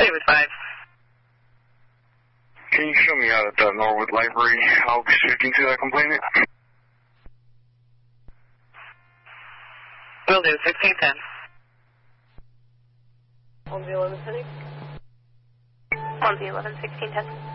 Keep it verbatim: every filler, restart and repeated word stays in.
David five. Can you show me out at the Norwood Library? I'll be speaking to that complainant. Will do, sixteen ten. one Z eleven ten. one Z eleven, sixteen ten.